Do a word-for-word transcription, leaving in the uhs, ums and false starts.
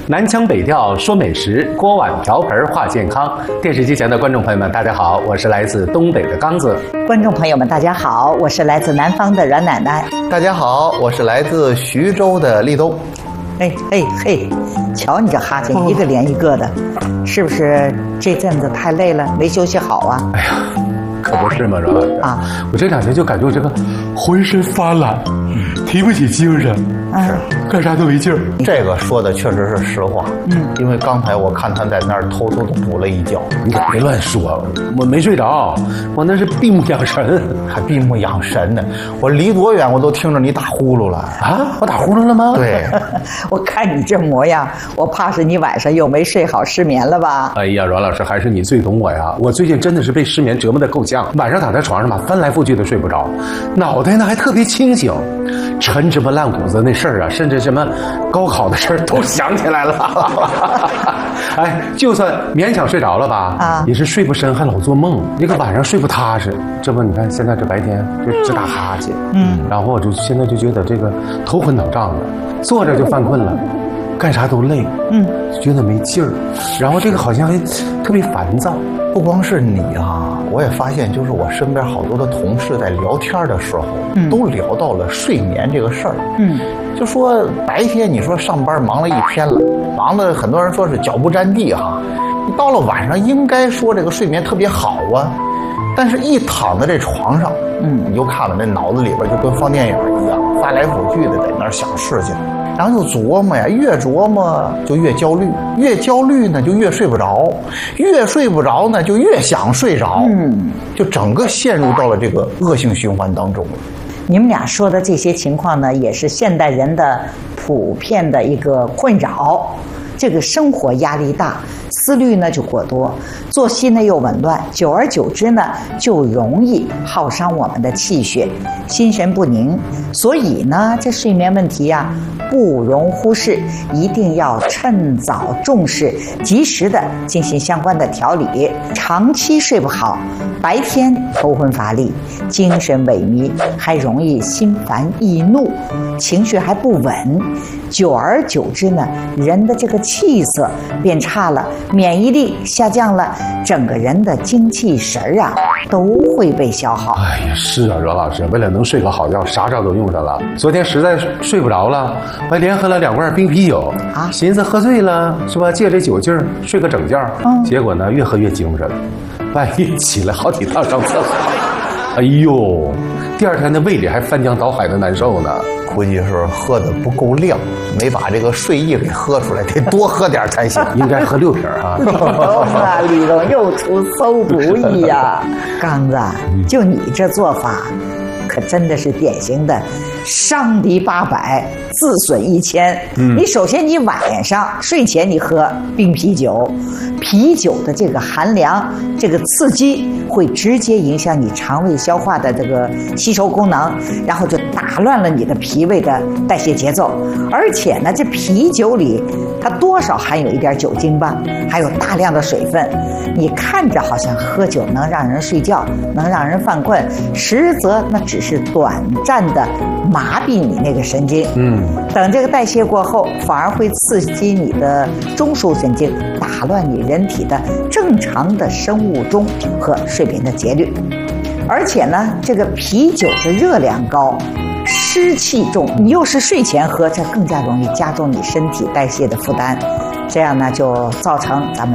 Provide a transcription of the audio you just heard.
南腔北调说美食，锅碗瓢盆话健康。电视机前的观众朋友们，大家好，我是来自东北的刚子。 观众朋友们，大家好，我是来自南方的阮奶奶。 大家好，我是来自徐州的立冬。 哎嘿嘿，瞧你这哈欠，一个连一个的，是不是这阵子太累了，没休息好啊？ 哎呀，可不是嘛，阮老师啊，我这两天就感觉我这个浑身发懒，提不起精神， 嗯， 干啥都没劲儿。 这个说的确实是实话，嗯，因为刚才我看他在那儿偷偷的补了一觉。 你可别乱说，我没睡着，我那是闭目养神， 还闭目养神呢。我离多远我都听着你打呼噜了啊！我打呼噜了吗？ 对， 我看你这模样，我怕是你晚上又没睡好，失眠了吧？ 哎呀，阮老师，还是你最懂我呀！我最近真的是被失眠折磨得够呛，晚上躺在床上吧，翻来覆去的睡不着，脑袋呢还特别清醒，陈芝麻烂谷子那事儿啊，甚至什么高考的事儿都想起来了。哎，就算勉强睡着了吧，啊，也是睡不深，还老做梦，那个晚上睡不踏实。这不，你看现在这白天就直打哈欠，嗯，然后我就现在就觉得这个头昏脑胀的，坐着就犯困了。干啥都累，嗯，觉得没劲儿，然后这个好像还特别烦躁。 不光是你啊，我也发现，就是我身边好多的同事在聊天的时候，嗯，都聊到了睡眠这个事儿，嗯，就说白天你说上班忙了一天了，忙的很多人说是脚不沾地哈，你到了晚上应该说这个睡眠特别好啊，但是一躺在这床上，嗯，你就看了那脑子里边就跟放电影一样，翻来覆去的在那儿想事情。然后就琢磨呀，越琢磨就越焦虑，越焦虑呢就越睡不着，越睡不着呢就越想睡着，嗯，就整个陷入到了这个恶性循环当中了。 你们俩说的这些情况呢，也是现代人的普遍的一个困扰。这个生活压力大，思虑呢就过多，作息呢又紊乱，久而久之呢就容易耗伤我们的气血，心神不宁。所以呢，这睡眠问题呀、啊，不容忽视，一定要趁早重视，及时的进行相关的调理。长期睡不好，白天头昏乏力，精神萎靡，还容易心烦易怒，情绪还不稳。久而久之呢，人的这个气色变差了，免疫力下降了，整个人的精气神儿啊都会被消耗。 哎呀，是啊，阮老师，为了能睡个好觉，啥招都用上了。昨天实在睡不着了，我还连喝了两罐冰啤酒啊，寻思喝醉了是吧？借这酒劲儿睡个整觉，嗯，结果呢越喝越精神，半夜起来好几趟上厕所。哎呦，第二天的胃里还翻江倒海的难受呢。 估计是喝的不够量，没把这个睡意给喝出来，得多喝点才行。 应该喝六瓶啊！ 李东啊，李东又出馊主意呀！刚子，就你这做法，可真的是典型的伤敌八百，自损一千。嗯，你首先你晚上睡前你喝冰啤酒，啤酒的这个寒凉，这个刺激会直接影响你肠胃消化的这个吸收功能，然后就打乱了你的脾胃的代谢节奏。而且呢，这啤酒里它多少含有一点酒精吧，还有大量的水分。你看着好像喝酒能让人睡觉，能让人犯困，实则那只是短暂的麻痹你那个神经。嗯，等这个代谢过后，反而会刺激你的中枢神经，打乱你人体的正常的生物钟和睡眠的节律。而且呢，这个啤酒的热量高，湿气重，你又是睡前喝，这更加容易加重你身体代谢的负担，这样呢就造成咱们